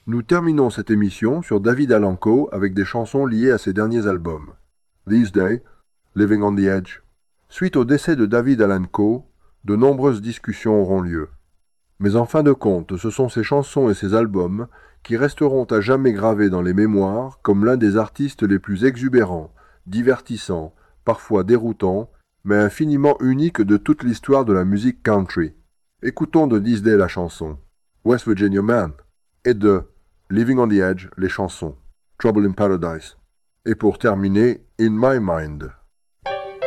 Nous terminons cette émission sur David Allan Coe avec des chansons liées à ses derniers albums. These Days, Living on the Edge. Suite au décès de David Allan Coe, de nombreuses discussions auront lieu. Mais en fin de compte, ce sont ces chansons et ces albums qui resteront à jamais gravés dans les mémoires comme l'un des artistes les plus exubérants, divertissants, parfois déroutants, mais infiniment uniques de toute l'histoire de la musique country. Écoutons de These Days la chanson West Virginia Man et de Living on the Edge les chansons Trouble in Paradise. Et pour terminer, In My Mind.